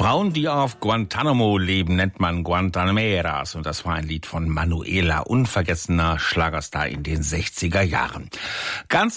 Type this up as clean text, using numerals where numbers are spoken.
Frauen, die auf Guantanamo leben, nennt man Guantanameras. Und das war ein Lied von Manuela, unvergessener Schlagerstar in den 60er Jahren. Ganz